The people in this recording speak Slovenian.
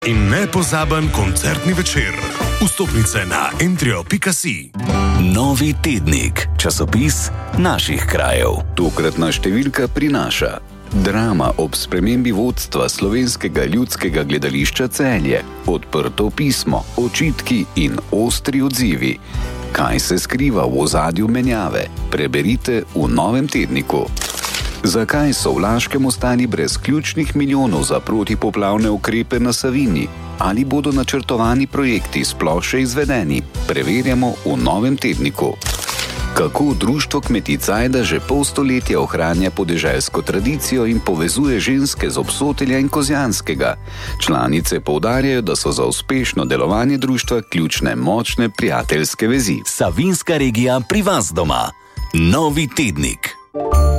In nepozaben koncertni večer. Vstopnice na entrio.si. Novi tednik, časopis naših krajev. Tokratna številka prinaša: drama ob spremembi vodstva Slovenskega ljudskega gledališča Celje, odprto pismo, očitki in ostri odzivi. Kaj se skriva v ozadju menjave? Preberite v novem tedniku. Zakaj so v Laškem ostali brez ključnih milijonov za protipoplavne ukrepe na Savinji? Ali bodo načrtovani projekti sploh še izvedeni? Preverjamo v novem tedniku. Kako društvo kmetic Ajda že pol stoletja ohranja podeželsko tradicijo in povezuje ženske z Obsotelja in Kozjanskega. Članice poudarjajo, da so za uspešno delovanje društva ključne močne prijateljske vezi. Savinjska regija pri vas doma. Novi tednik.